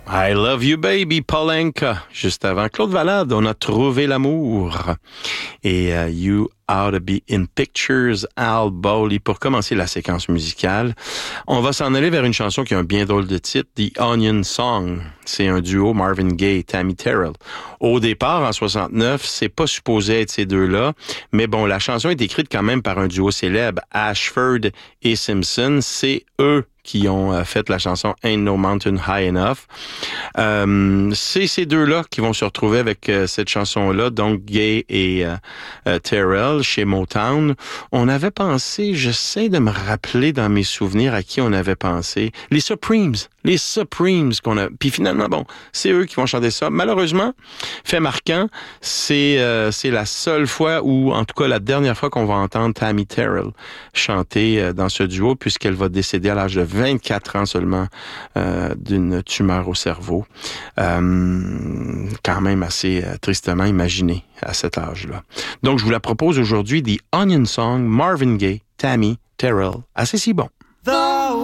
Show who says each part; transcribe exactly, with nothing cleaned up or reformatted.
Speaker 1: I Love You Baby, Paul Anka. Juste avant Claude Valade, on a trouvé l'amour. Et uh, You Ought to Be in Pictures, Al Bowley. Pour commencer la séquence musicale, on va s'en aller vers une chanson qui a un bien drôle de titre, The Onion Song. C'est un duo Marvin Gaye et Tammy Terrell. Au départ, en soixante-neuf, c'est pas supposé être ces deux-là, mais bon, la chanson est écrite quand même par un duo célèbre, Ashford et Simpson. C'est eux qui ont euh, fait la chanson Ain't No Mountain High Enough. Euh, c'est ces deux-là qui vont se retrouver avec euh, cette chanson-là, donc Gaye et euh, euh, Terrell chez Motown. On avait pensé, j'essaie de me rappeler dans mes souvenirs à qui on avait pensé, les Supremes, les Supremes qu'on a. Puis finalement, bon, c'est eux qui vont chanter ça. Malheureusement, fait marquant, c'est euh, c'est la seule fois ou en tout cas la dernière fois qu'on va entendre Tammy Terrell chanter euh, dans ce duo, puisqu'elle va décéder à l'âge de vingt-quatre ans seulement euh, d'une tumeur au cerveau. Euh, quand même assez euh, tristement imaginé à cet âge-là. Donc, je vous la propose aujourd'hui, The Onion Song, Marvin Gaye, Tammy Terrell. Assez si bon. The